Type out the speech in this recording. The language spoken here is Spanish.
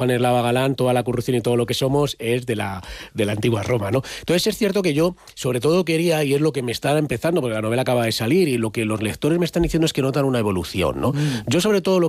Juan Eslava Galán, toda la corrupción y todo lo que somos es de la antigua Roma, ¿no? Entonces es cierto que yo, sobre todo, quería, y es lo que me está empezando, porque la novela acaba de salir, y lo que los lectores me están diciendo es que notan una evolución, ¿no? Yo, sobre todo, lo